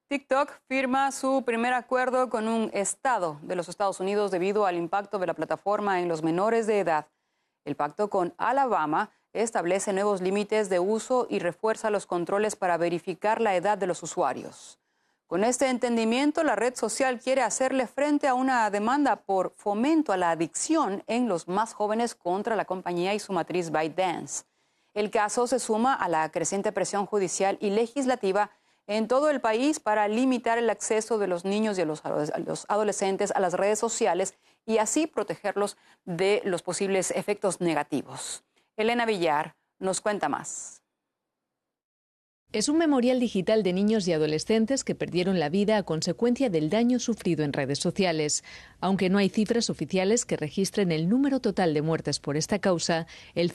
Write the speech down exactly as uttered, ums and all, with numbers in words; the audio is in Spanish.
TikTok firma su primer acuerdo con un estado de los Estados Unidos debido al impacto de la plataforma en los menores de edad. El pacto con Alabama establece nuevos límites de uso y refuerza los controles para verificar la edad de los usuarios. Con este entendimiento, la red social quiere hacerle frente a una demanda por fomento a la adicción en los más jóvenes contra la compañía y su matriz ByteDance. El caso se suma a la creciente presión judicial y legislativa en todo el país para limitar el acceso de los niños y a los, a los adolescentes a las redes sociales y así protegerlos de los posibles efectos negativos. Elena Villar nos cuenta más. Es un memorial digital de niños y adolescentes que perdieron la vida a consecuencia del daño sufrido en redes sociales. Aunque no hay cifras oficiales que registren el número total de muertes por esta causa, el